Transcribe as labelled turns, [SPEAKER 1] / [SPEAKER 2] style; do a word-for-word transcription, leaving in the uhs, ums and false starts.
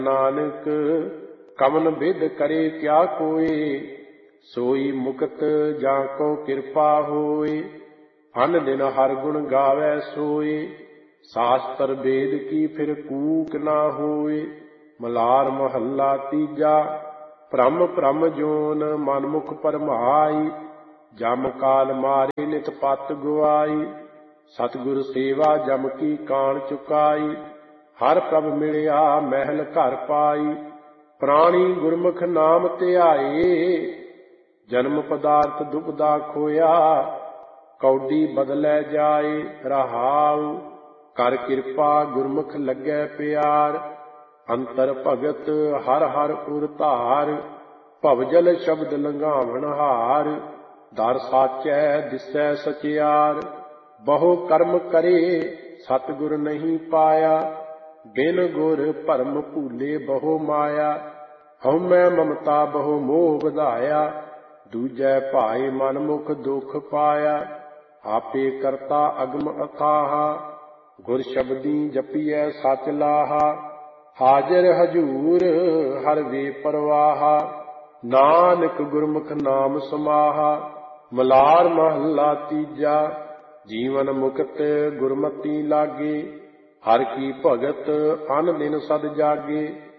[SPEAKER 1] नानक कमन बिद करे क्या कोय, सोई मुक्त जाको कृपा होय। अन दिन हर गुण गावै सोय, शास्त्र वेद की फिर कूक ना होय। मलार महला तीजा, भ्रम भ्रम जोन मनमुख परमाई। जम काल मारे नित पत गुआई, सतगुर सेवा जम की कान चुकाई। हर प्रभ मिलिया महल घर पाई, प्राणी गुरमुख नाम ध्याए। जन्म पदार्थ दुबदा खोया, कौडी बदलै जाए रहाउ। कर कृपा गुरमुख लगे प्यार, अंतर भगत हर हर उर धार। भवजल शब्द लंघावण हार, दर साचै दिसै सचियार। बहु कर्म करे सतगुर नहीं पाया, बिन गुर भरम भूले बहु माया। हउमੈ ममता बहु मोह बधाया, दूजै भाए मन मुख दुख पाया। आपे करता अगम अथाहा, गुर शब्दी जपिਐ सच लाहा। हाजिर हजूर हर वे परवाहा, नानक गुरमुख नाम समाहा। मलार महला तीजा, जीवन मुक्त गुरमति लागे। हर की भगत अन दिन सद जागे,